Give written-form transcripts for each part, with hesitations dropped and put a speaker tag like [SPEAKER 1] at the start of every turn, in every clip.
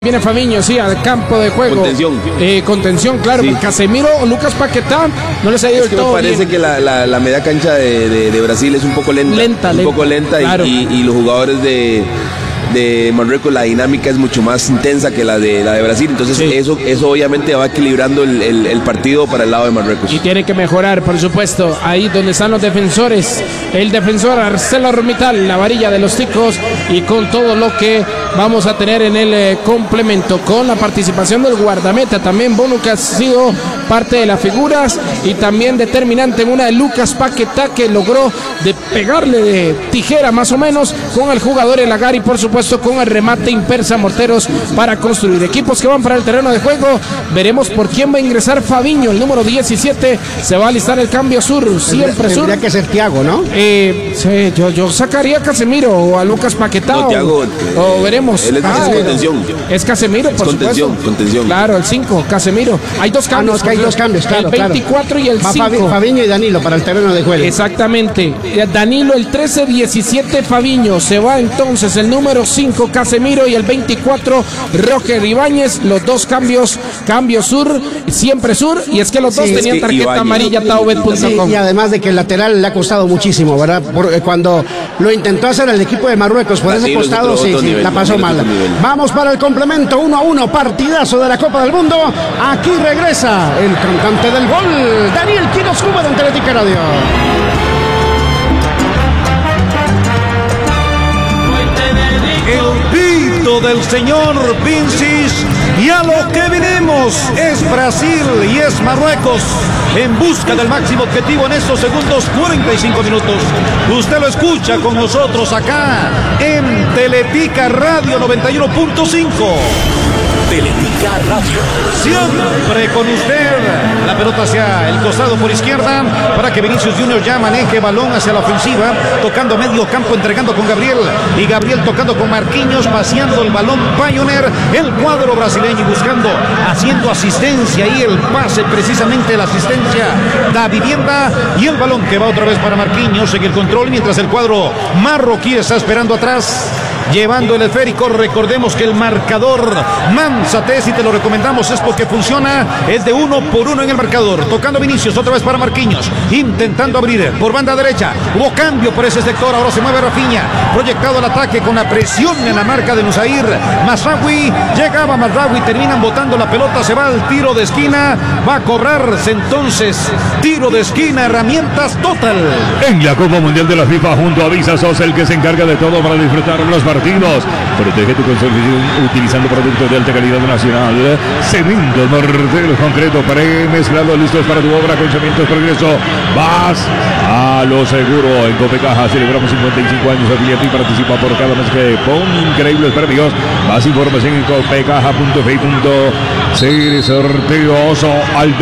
[SPEAKER 1] Viene Fabinho, sí, al campo de juego. Contención, claro. Sí. Casemiro o Lucas Paquetá no les ha ido del todo bien. Me parece
[SPEAKER 2] que la media cancha de Brasil es un poco lenta. Un poco lenta, claro. y los jugadores de Marruecos, la dinámica es mucho más intensa que la de Brasil, entonces sí. eso obviamente va equilibrando el partido para el lado de Marruecos.
[SPEAKER 1] Y tiene que mejorar, por supuesto, ahí donde están los defensores, el defensor Arcelo Ormital, la varilla de los ticos, y con todo lo que vamos a tener en el complemento, con la participación del guardameta, también Bono, que ha sido parte de las figuras y también determinante en una de Lucas Paquetá, que logró de pegarle de tijera más o menos con el jugador Elagari, por supuesto con el remate impersa Morteros para construir. Equipos que van para el terreno de juego, veremos por quién va a ingresar Fabinho, el número 17, se va a alistar el cambio sur, siempre sur.
[SPEAKER 3] Tendría que ser Thiago, ¿no?
[SPEAKER 1] Sí, yo sacaría a Casemiro o a Lucas Paquetá,
[SPEAKER 2] no, Thiago,
[SPEAKER 1] o veremos.
[SPEAKER 2] Él es contención.
[SPEAKER 1] Es Casemiro, por
[SPEAKER 2] contención,
[SPEAKER 1] supuesto.
[SPEAKER 2] Contención.
[SPEAKER 1] Claro, el 5, Casemiro. Hay dos cambios.
[SPEAKER 3] Hay dos cambios, claro.
[SPEAKER 1] El 24 y el 5.
[SPEAKER 3] Fabinho y Danilo para el terreno de juego.
[SPEAKER 1] Exactamente. Danilo el 13-17, Fabinho. Se va entonces el número 5, Casemiro, y el 24, Roger Ibáñez. Los dos cambios, cambio sur, siempre sur. Y es que los dos tenían tarjeta Ibáñez. Amarilla, taubet.com.
[SPEAKER 3] Sí, y además de que el lateral le ha costado muchísimo, ¿verdad? Cuando lo intentó hacer el equipo de Marruecos por ese costado, sí, la pasó mal. Vamos para el complemento, 1-1, partidazo de la Copa del Mundo. Aquí regresa el cantante del gol, Daniel Quiroz Cuba, de Teletica Radio.
[SPEAKER 4] El pito del señor Vincis, y a lo que venimos es Brasil y es Marruecos en busca del máximo objetivo en estos segundos 45 minutos. Usted lo escucha con nosotros acá en Teletica Radio 91.5.
[SPEAKER 5] Teletica Radio.
[SPEAKER 4] Siempre con usted. La pelota hacia el costado por izquierda para que Vinicius Junior ya maneje balón hacia la ofensiva, tocando medio campo, entregando con Gabriel, y Gabriel tocando con Marquinhos, paseando el balón Pioneer, el cuadro brasileño, buscando, haciendo asistencia, y el pase precisamente, la asistencia da Vivienda, y el balón que va otra vez para Marquinhos en el control, mientras el cuadro marroquí está esperando atrás, llevando el esférico. Recordemos que el marcador Manzate, si te lo recomendamos, es porque funciona, es de 1-1 en el marcador. Tocando Vinicius, otra vez para Marquinhos, intentando abrir por banda derecha. Hubo cambio por ese sector, ahora se mueve Rafinha, proyectado al ataque con la presión en la marca de Nusair Mazraoui. Llegaba Mazraoui, terminan botando la pelota, se va al tiro de esquina, va a cobrarse entonces tiro de esquina, Herramientas Total.
[SPEAKER 6] En la Copa Mundial de la FIFA, junto a Visa, sos el que se encarga de todo para disfrutar los partidos. Protege tu consumo utilizando productos de alta calidad nacional. Cemento Morteros concreto premezclado, listos para tu obra con Cementos Progreso. Vas a lo seguro. En Copecaja celebramos 55 años. Afiliate y participa por cada mes que pon increíbles premios. Más información en copecaja.fi.cr. Sorteoso al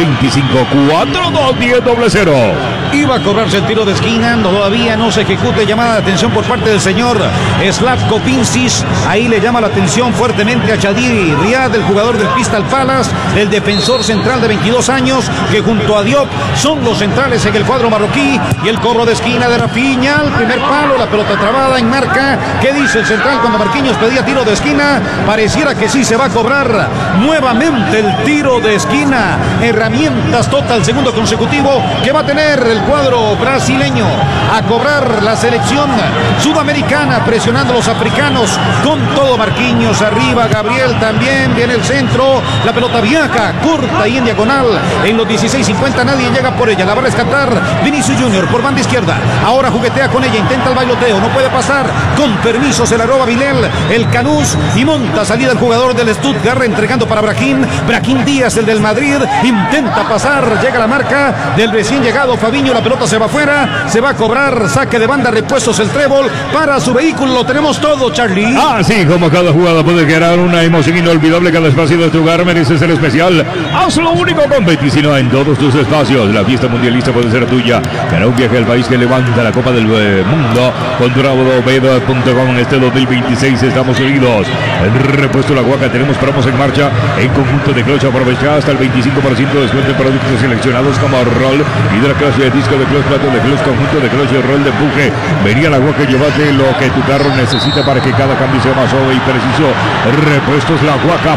[SPEAKER 6] 25-4-2-10-0.
[SPEAKER 4] Iba a cobrarse el tiro de esquina, todavía no se ejecute. Llamada de atención por parte del señor Slavko Vincis. Ahí le llama la atención fuertemente a Chadiri Riad, el jugador del Crystal Palace, el defensor central de 22 años, que junto a Diop son los centrales en el cuadro marroquí. Y el cobro de esquina de Rafinha, el primer palo, la pelota trabada en marca. ¿Qué dice el central cuando Marquinhos pedía tiro de esquina? Pareciera que sí se va a cobrar nuevamente el tiro de esquina. Herramientas Total, segundo consecutivo que va a tener el cuadro brasileño. A cobrar la selección sudamericana, presionando a los africanos con todo. Marquinhos arriba, Gabriel también, viene el centro, la pelota viaja, corta y en diagonal, en los 16:50 nadie llega por ella, la va a rescatar Vinicius Junior por banda izquierda, ahora juguetea con ella, intenta el bailoteo, no puede pasar, con permiso se la roba Vilel, el Canús, y monta salida el jugador del Stuttgart, entregando para Brahim Díaz, el del Madrid, intenta pasar, llega la marca del recién llegado Fabinho, la pelota se va afuera, se va a cobrar, saque de banda, repuestos el trébol para su vehículo, lo tenemos todo, Charlie.
[SPEAKER 6] Así como cada jugada puede crear una emoción inolvidable, cada espacio de tu hogar merece ser especial. Hazlo único con Beticino en todos tus espacios. La fiesta mundialista puede ser tuya. Para un viaje al país que levanta la Copa del Mundo con Travodobeda.com en este 2026 estamos unidos. En Repuesto La Huaca tenemos promos en marcha en conjunto de Clutch. Aprovecha hasta el 25% de descuento en productos seleccionados como Roll, Hidra Clutch de disco de Clutch, plato de Clutch, conjunto de Clutch y Roll de empuje. Vení a La Huaca y llévate lo que tu carro necesita para que cada cambio sea más suave y preciso. Repuestos La Huaca,